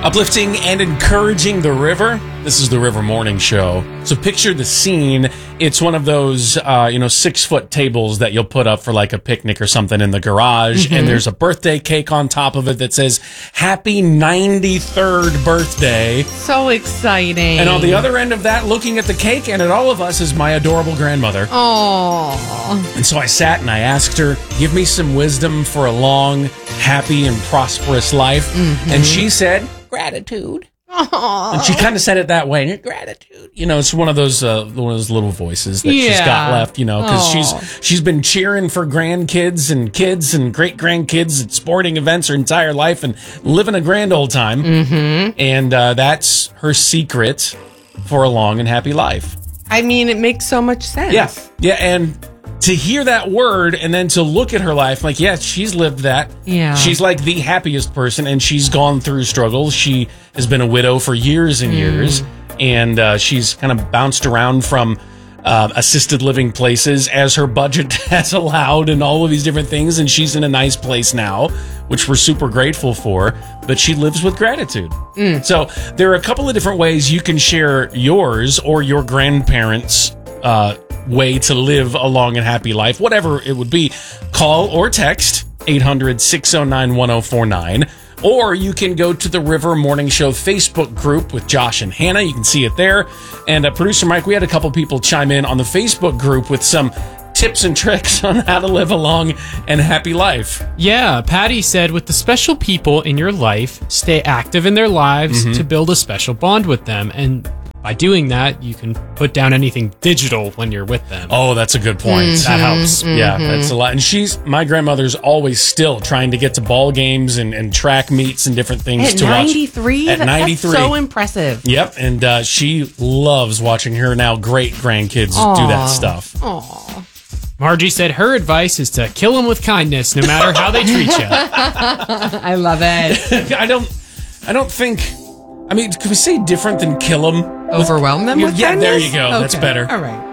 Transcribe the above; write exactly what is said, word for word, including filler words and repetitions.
Uplifting and encouraging the river. This is the River Morning Show. So picture the scene. It's one of those, uh, you know, six-foot tables that you'll put up for like a picnic or something in the garage. Mm-hmm. And there's a birthday cake on top of it that says, Happy ninety-third birthday. So exciting. And on the other end of that, looking at the cake and at all of us, is my adorable grandmother. Oh. And so I sat and I asked her, give me some wisdom for a long, happy, and prosperous life. Mm-hmm. And she said, gratitude. Aww. And she kind of said it that way. Gratitude. You know, it's one of those uh, one of those little voices that yeah. she's got left, you know, because she's she's been cheering for grandkids and kids and great grandkids at sporting events her entire life and living a grand old time. Mm-hmm. And uh, that's her secret for a long and happy life. I mean, it makes so much sense. Yeah. Yeah. And to hear that word and then to look at her life, like, yeah, she's lived that. Yeah. She's like the happiest person, and she's gone through struggles. She has been a widow for years and years, mm. and uh, she's kind of bounced around from uh, assisted living places as her budget has allowed and all of these different things, and she's in a nice place now, which we're super grateful for, but she lives with gratitude. Mm. So there are a couple of different ways you can share yours or your grandparents' uh way to live a long and happy life, whatever it would be. Call or text eight hundred, six oh nine, one oh four nine, or you can go to the River Morning Show Facebook group with Josh and Hannah. You can see it there. And uh, producer Mike, we had a couple people chime in on the Facebook group with some tips and tricks on how to live a long and happy life. Yeah, Patty said, with the special people in your life, stay active in their lives mm-hmm. to build a special bond with them. And by doing that, you can put down anything digital when you're with them. Oh, that's a good point. Mm-hmm, that helps. Mm-hmm. Yeah, that's a lot. And she's, my grandmother's always still trying to get to ball games and, and track meets and different things At to ninety-three? watch. At ninety-three. That's so impressive. Yep, and uh, she loves watching her now great grandkids Aww. do that stuff. Aww. Margie said her advice is to kill them with kindness, no matter how they treat you. I love it. I don't, I don't think... I mean, could we say different than kill them? Overwhelm them with yeah, kindness? there you go. Okay. That's better. All right.